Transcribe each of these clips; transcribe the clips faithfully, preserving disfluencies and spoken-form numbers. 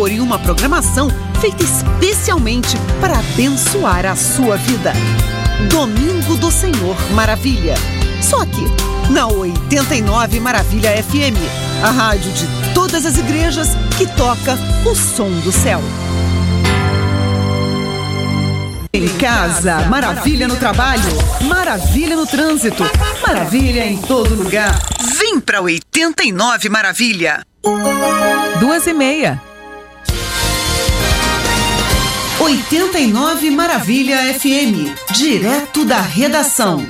louvor e uma programação feita especialmente para abençoar a sua vida. Domingo do Senhor Maravilha. Só aqui, na oitenta e nove Maravilha F M, a rádio de todas as igrejas que toca o som do céu. Em casa, maravilha no trabalho, maravilha no trânsito, maravilha em todo lugar. Vem pra oitenta e nove Maravilha. Duas e meia. oitenta e nove Maravilha F M, direto da redação.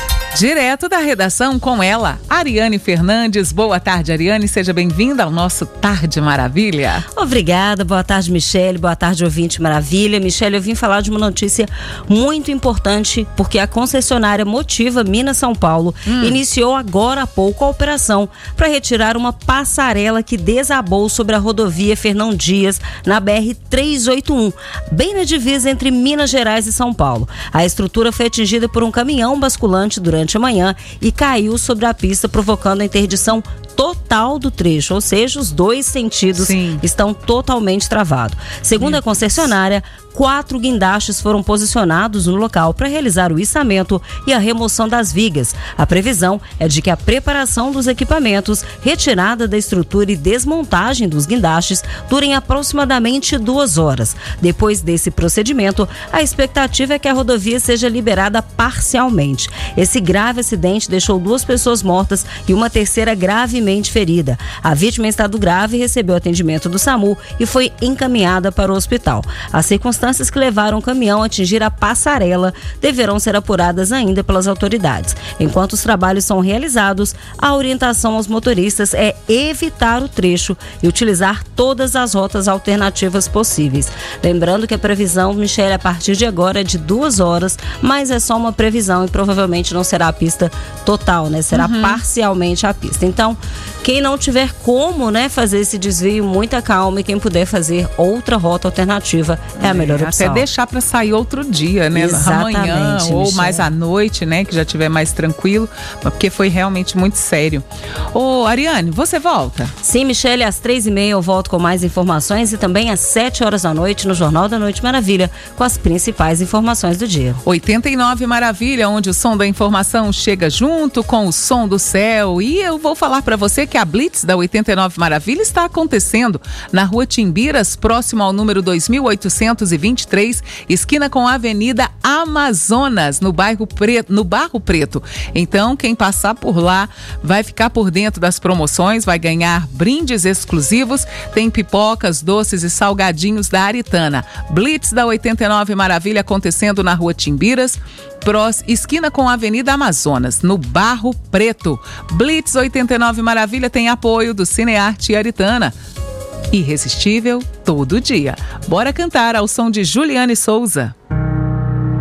Direto da redação com ela, Ariane Fernandes. Boa tarde, Ariane. Seja bem-vinda ao nosso Tarde Maravilha. Obrigada. Boa tarde, Michele. Boa tarde, ouvinte Maravilha. Michele, eu vim falar de uma notícia muito importante, porque a concessionária Motiva Minas São Paulo hum. iniciou agora há pouco a operação para retirar uma passarela que desabou sobre a rodovia Fernão Dias, na B R trezentos e oitenta e um, bem na divisa entre Minas Gerais e São Paulo. A estrutura foi atingida por um caminhão basculante durante a manhã e caiu sobre a pista, provocando a interdição total do trecho, ou seja, os dois sentidos Sim. estão totalmente travados. Segundo a concessionária, quatro guindastes foram posicionados no local para realizar o içamento e a remoção das vigas. A previsão é de que a preparação dos equipamentos, retirada da estrutura e desmontagem dos guindastes durem aproximadamente duas horas. Depois desse procedimento, a expectativa é que a rodovia seja liberada parcialmente. Esse grave acidente deixou duas pessoas mortas e uma terceira gravemente ferida. A vítima em estado grave recebeu atendimento do SAMU e foi encaminhada para o hospital. As circunstâncias que levaram o caminhão a atingir a passarela deverão ser apuradas ainda pelas autoridades. Enquanto os trabalhos são realizados, a orientação aos motoristas é evitar o trecho e utilizar todas as rotas alternativas possíveis. Lembrando que a previsão, Michele, a partir de agora é de duas horas, mas é só uma previsão e provavelmente não será a pista total, né? Será uhum. parcialmente a pista. Então, quem não tiver como, né, fazer esse desvio, muita calma, e quem puder fazer outra rota alternativa é a melhor é, opção. Até deixar para sair outro dia, né? Exatamente, amanhã ou Michele. mais à noite, né? Que já estiver mais tranquilo, porque foi realmente muito sério. Ô, Ariane, você volta? Sim, Michele, às três e meia eu volto com mais informações e também às sete horas da noite no Jornal da Noite Maravilha com as principais informações do dia. oitenta e nove Maravilha, onde o som da informação chega junto com o som do céu. E eu vou falar para você que a Blitz da oitenta e nove Maravilha está acontecendo na Rua Timbiras, próximo ao número dois mil oitocentos e vinte e três, esquina com a Avenida Amazonas, no bairro Preto, no Barro Preto. Então, quem passar por lá vai ficar por dentro das promoções, vai ganhar brindes exclusivos, tem pipocas, doces e salgadinhos da Aritana. Blitz da oitenta e nove Maravilha acontecendo na Rua Timbiras, Prós, esquina com a Avenida Amazonas, no Barro Preto. Blitz oitenta e nove Maravilha tem apoio do Cinearte e Aritana. Irresistível todo dia. Bora cantar ao som de Juliane Souza.